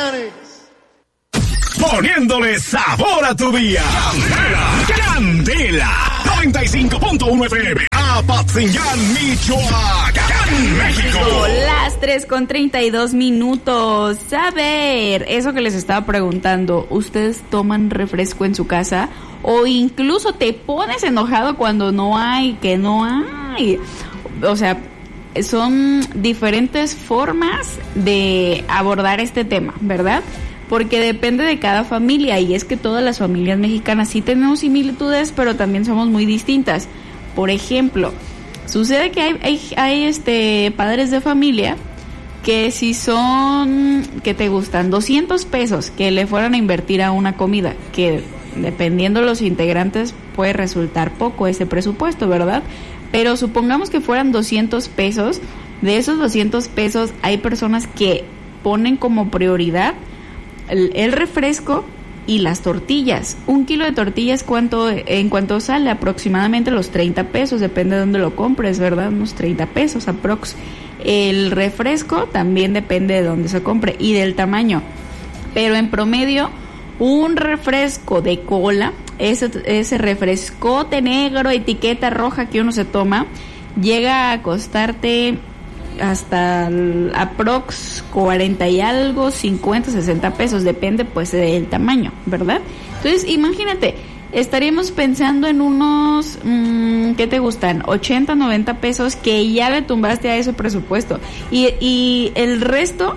Guayanes. Poniéndole sabor a tu día. Candela 95.1 FM. Apatzingán, Michoacán, México. Las 3:32. A ver, eso que les estaba preguntando, ¿ustedes toman refresco en su casa? O incluso te pones enojado cuando no hay, que no hay. O sea, son diferentes formas de abordar este tema, ¿verdad? Porque depende de cada familia, y es que todas las familias mexicanas sí tenemos similitudes, pero también somos muy distintas. Por ejemplo, sucede que hay padres de familia que si son, ¿qué te gustan? 200 pesos que le fueran a invertir a una comida, que dependiendo de los integrantes puede resultar poco ese presupuesto, ¿verdad? Pero supongamos que fueran 200 pesos, de esos 200 pesos hay personas que ponen como prioridad el refresco y las tortillas. 1 kilo de tortillas, ¿en cuánto sale? Aproximadamente los 30 pesos, depende de dónde lo compres, ¿verdad? Unos 30 pesos aprox. El refresco también depende de dónde se compre y del tamaño. Pero en promedio, un refresco de cola, ese refrescote negro, etiqueta roja que uno se toma, llega a costarte hasta aprox 40 y algo, 50, 60 pesos, depende pues del tamaño, ¿verdad? Entonces, imagínate, estaríamos pensando en unos, ¿qué te gustan? 80, 90 pesos que ya le tumbaste a ese presupuesto. Y el resto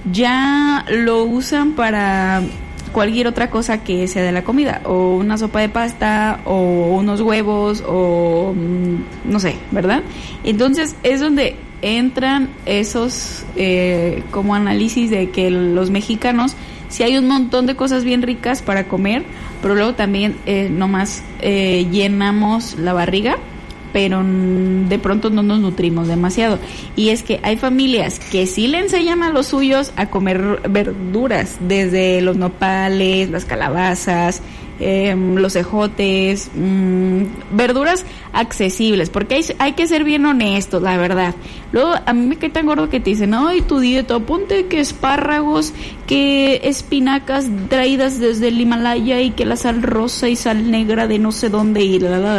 ya lo usan para cualquier otra cosa que sea de la comida, o una sopa de pasta, o unos huevos, o no sé, ¿verdad? Entonces es donde entran esos como análisis de que los mexicanos, sí hay un montón de cosas bien ricas para comer, pero luego también nomás llenamos la barriga, pero de pronto no nos nutrimos demasiado. Y es que hay familias que sí le enseñan a los suyos a comer verduras, desde los nopales, las calabazas, los ejotes, verduras accesibles, porque hay que ser bien honestos, la verdad. Luego a mí me cae tan gordo que te dicen, ay, tu dieta, ponte que espárragos, que espinacas traídas desde el Himalaya, y que la sal rosa y sal negra de no sé dónde, y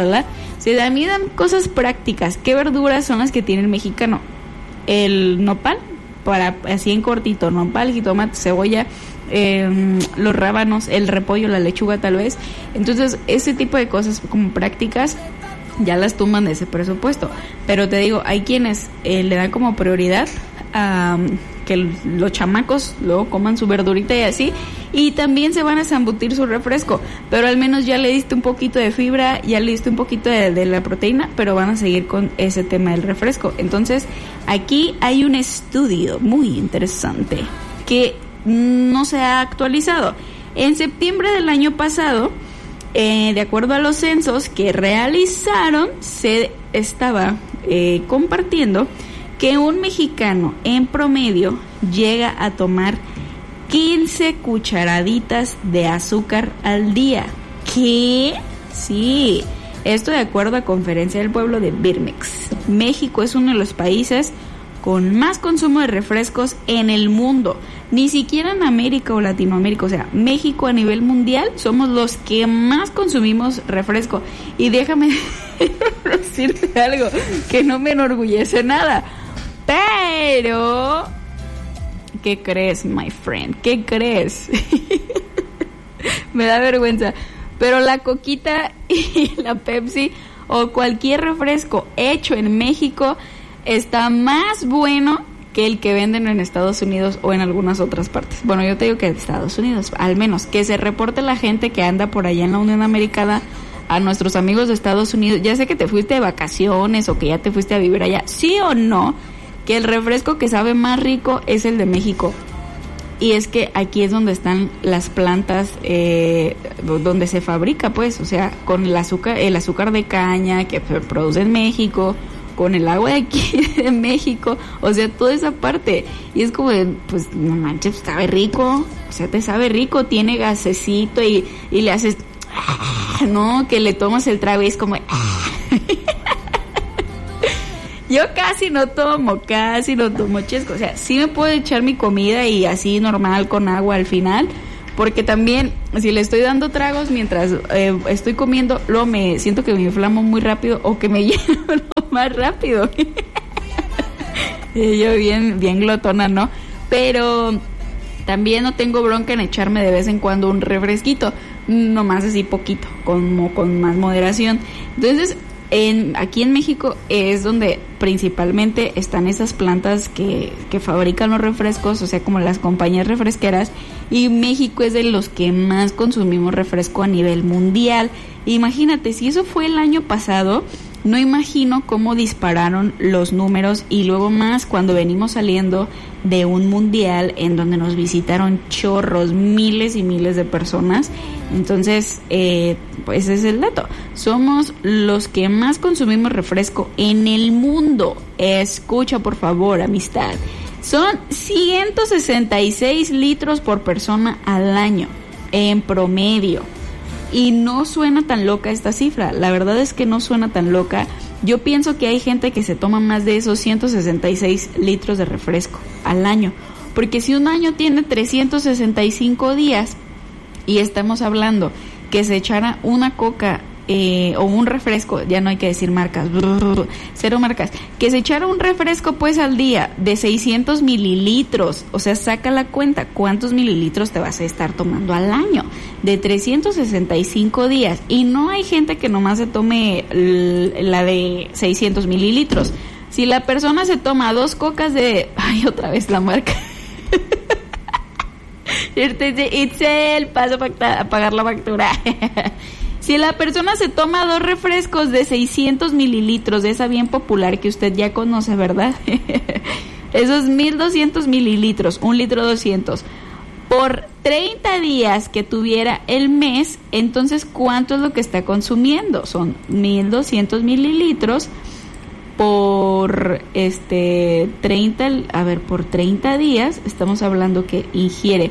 Se a mí dan cosas prácticas. ¿Qué verduras son las que tiene el mexicano? El nopal, para así en cortito, nopal, jitomate, cebolla, los rábanos, el repollo, la lechuga tal vez. Entonces ese tipo de cosas como prácticas ya las toman de ese presupuesto. Pero te digo, hay quienes le dan como prioridad a que los chamacos luego coman su verdurita y así, y también se van a zambutir su refresco, pero al menos ya le diste un poquito de fibra, ya le diste un poquito de la proteína, pero van a seguir con ese tema del refresco. Entonces aquí hay un estudio muy interesante que no se ha actualizado. En septiembre del año pasado, de acuerdo a los censos que realizaron, se estaba compartiendo que un mexicano en promedio llega a tomar 15 cucharaditas de azúcar al día. ¿Qué? Sí, esto de acuerdo a Conferencia del Pueblo de Birmex. México es uno de los países con más consumo de refrescos en el mundo. Ni siquiera en América o Latinoamérica. O sea, México a nivel mundial somos los que más consumimos refresco. Y déjame decirte algo que no me enorgullece nada. Pero, ¿qué crees, my friend? ¿Qué crees? Me da vergüenza. Pero la coquita y la Pepsi o cualquier refresco hecho en México está más bueno que el que venden en Estados Unidos o en algunas otras partes. Bueno, yo te digo que en Estados Unidos, al menos que se reporte la gente que anda por allá en la Unión Americana, a nuestros amigos de Estados Unidos. Ya sé que te fuiste de vacaciones o que ya te fuiste a vivir allá, ¿sí o no? Que el refresco que sabe más rico es el de México. Y es que aquí es donde están las plantas donde se fabrica, pues, o sea, con el azúcar de caña que se produce en México, con el agua de aquí de México, o sea, toda esa parte. Y es como de, pues, no manches, sabe rico, o sea, te sabe rico, tiene gasecito y le haces, no, que le tomas el trago y es como, Yo casi no tomo chesco. O sea, sí me puedo echar mi comida y así normal con agua al final, porque también si le estoy dando tragos mientras estoy comiendo, luego me siento que me inflamo muy rápido o que me lleno más rápido. Yo bien glotona, ¿no? Pero también no tengo bronca en echarme de vez en cuando un refresquito, nomás así poquito, como con más moderación. Entonces, aquí en México es donde principalmente están esas plantas que fabrican los refrescos, o sea, como las compañías refresqueras, y México es de los que más consumimos refresco a nivel mundial. Imagínate, si eso fue el año pasado, no imagino cómo dispararon los números, y luego más cuando venimos saliendo de un mundial en donde nos visitaron chorros, miles y miles de personas. Entonces, pues ese es el dato. Somos los que más consumimos refresco en el mundo. Escucha, por favor, amistad. Son 166 litros por persona al año, en promedio. Y no suena tan loca esta cifra, la verdad es que no suena tan loca. Yo pienso que hay gente que se toma más de esos 166 litros de refresco al año, porque si un año tiene 365 días y estamos hablando que se echara una coca o un refresco, ya no hay que decir marcas, cero marcas, que se echara un refresco pues al día de 600 mililitros, o sea, saca la cuenta, ¿cuántos mililitros te vas a estar tomando al año? De 365 días, y no hay gente que nomás se tome la de 600 mililitros. Si la persona se toma 2 cocas de... Ay, otra vez la marca. Itzel, paso a pagar la factura. Si la persona se toma 2 refrescos de 600 mililitros, de esa bien popular que usted ya conoce, ¿verdad? Esos 1200 mililitros, 1 litro 200, por 30 días que tuviera el mes, entonces ¿cuánto es lo que está consumiendo? Son 1200 mililitros por 30, a ver, por 30 días, estamos hablando que ingiere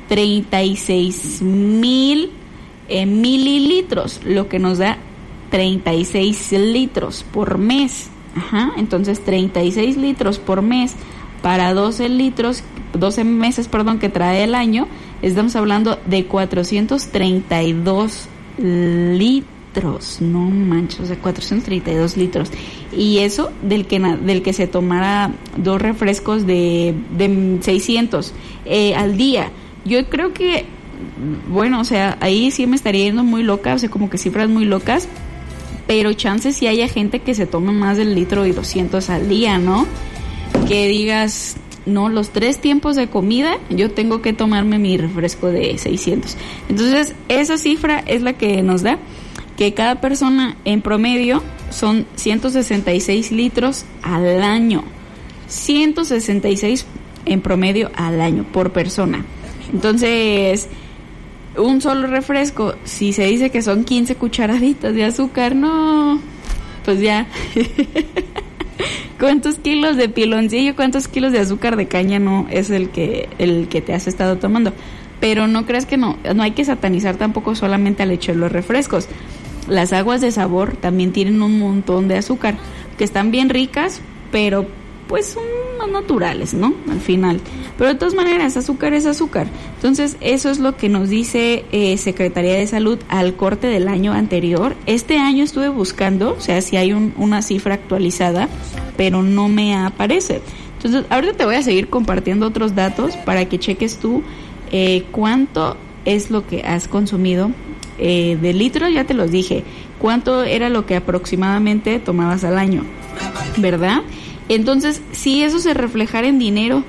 36,000 mililitros, lo que nos da 36 litros por mes. Ajá, entonces 36 litros por mes para 12 meses, que trae el año, estamos hablando de 432 litros, no manches, o sea, 432 litros. Y eso del que se tomara 2 refrescos de 600 al día. Yo creo que, bueno, o sea, ahí sí me estaría yendo muy loca, o sea, como que cifras muy locas, pero chances si haya gente que se toma más del litro y 200 al día, ¿no? Que digas, no, los 3 tiempos de comida, yo tengo que tomarme mi refresco de 600. Entonces, esa cifra es la que nos da que cada persona en promedio son 166 litros al año. 166 en promedio al año por persona. Entonces, un solo refresco, si se dice que son 15 cucharaditas de azúcar, no, pues ya. ¿Cuántos kilos de piloncillo, cuántos kilos de azúcar de caña no es el que te has estado tomando? Pero no creas que no hay que satanizar tampoco solamente al hecho de los refrescos. Las aguas de sabor también tienen un montón de azúcar, que están bien ricas, pero pues son más naturales, ¿no? Al final. Pero de todas maneras, azúcar es azúcar. Entonces, eso es lo que nos dice Secretaría de Salud al corte del año anterior. Este año estuve buscando, o sea, si hay una cifra actualizada, pero no me aparece. Entonces, ahorita te voy a seguir compartiendo otros datos para que cheques tú cuánto es lo que has consumido de litros, ya te los dije. Cuánto era lo que aproximadamente tomabas al año, ¿verdad? Entonces, si eso se reflejara en dinero,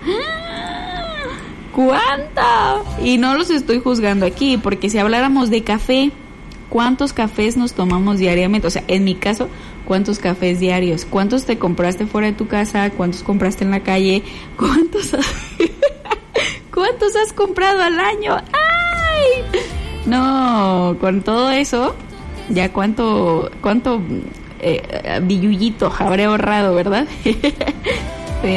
¿cuánto? Y no los estoy juzgando aquí, porque si habláramos de café, ¿cuántos cafés nos tomamos diariamente? O sea, en mi caso, ¿cuántos cafés diarios? ¿Cuántos te compraste fuera de tu casa? ¿Cuántos compraste en la calle? ¿Cuántos has comprado al año? ¡Ay! No, con todo eso, ya cuánto billuyito habré ahorrado, ¿verdad?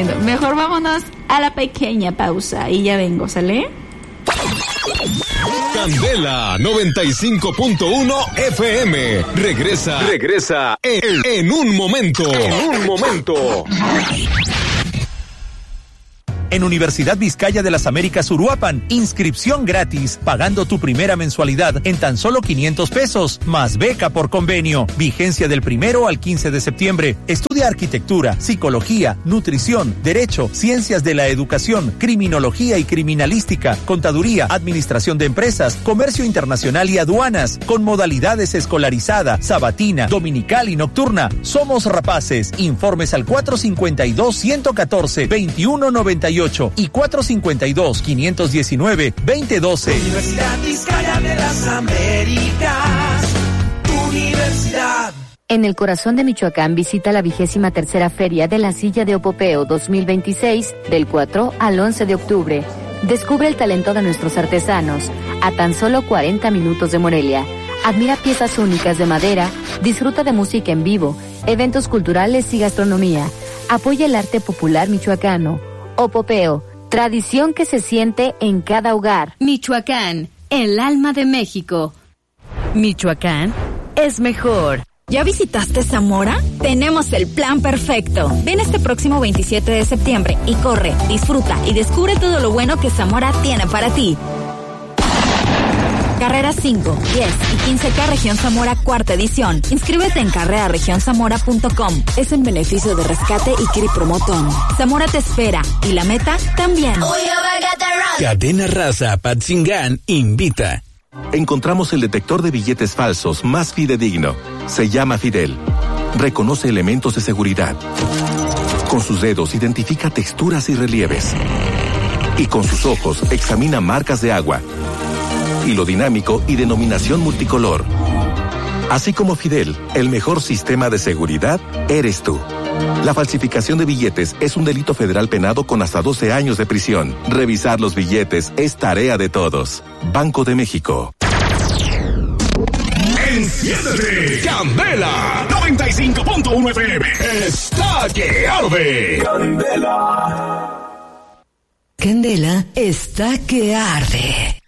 Mejor vámonos a la pequeña pausa y ya vengo, ¿sale? Candela 95.1 FM. Regresa en un momento. En Universidad Vizcaya de las Américas Uruapan, inscripción gratis, pagando tu primera mensualidad en tan solo 500 pesos, más beca por convenio. Vigencia del 1 al 15 de septiembre. Estudia arquitectura, psicología, nutrición, derecho, ciencias de la educación, criminología y criminalística, contaduría, administración de empresas, comercio internacional y aduanas, con modalidades escolarizada, sabatina, dominical y nocturna. Somos rapaces. Informes al 452-114-2198 y 452-519-2012. Universidad Vizcaya de las Américas. Universidad. En el corazón de Michoacán visita la 23ª Feria de la Silla de Opopeo 2026 del 4 al 11 de octubre. Descubre el talento de nuestros artesanos a tan solo 40 minutos de Morelia. Admira piezas únicas de madera, disfruta de música en vivo, eventos culturales y gastronomía. Apoya el arte popular michoacano. Opopeo, tradición que se siente en cada hogar. Michoacán, el alma de México. Michoacán es mejor. ¿Ya visitaste Zamora? Tenemos el plan perfecto. Ven este próximo 27 de septiembre y corre, disfruta y descubre todo lo bueno que Zamora tiene para ti. Carreras 5, 10 y 15K Región Zamora cuarta edición. Inscríbete en carreraregionszamora.com. Es en beneficio de Rescate y Cri Promotón. Zamora te espera y la meta también. Cadena Raza Patzingán invita. Encontramos el detector de billetes falsos más fidedigno. Se llama Fidel. Reconoce elementos de seguridad. Con sus dedos identifica texturas y relieves. Y con sus ojos examina marcas de agua. Hilo dinámico y denominación multicolor. Así como Fidel, el mejor sistema de seguridad eres tú. La falsificación de billetes es un delito federal penado con hasta 12 años de prisión. Revisar los billetes es tarea de todos. Banco de México. Enciéndete, Candela 95.1 FM. Está que arde. Candela. Candela está que arde.